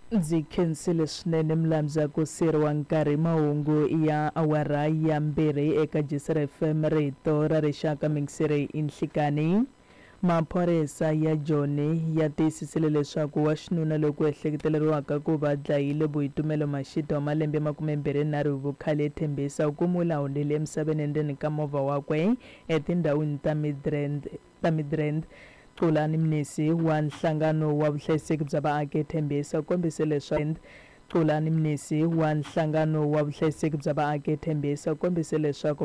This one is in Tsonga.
Ndzi khensile swinene Mlamza ku siriwa nkarhi mahungu ya awara ya mbirhi eka Jesere FM rito ra rixaka mingiseri inhlikani. Maphorisa ya Joni ya tiyisisile leswaku wa xinuna loko ehleketeleriwaka ku va dlayile Boitumelo Mashita wa malembe 23 vukhale Thembisa ku mulawulele emisaveni endzeni ka movha wakwe etindhawini ta Midrand. Xolani Mnisi wa nhlangano wa vuhlayiseki bya vaaki Thembisa kombise leswaku Xolani Mnisi wa nhlangano wa vuhlayiseki bya vaaki Thembisa kombise leswaku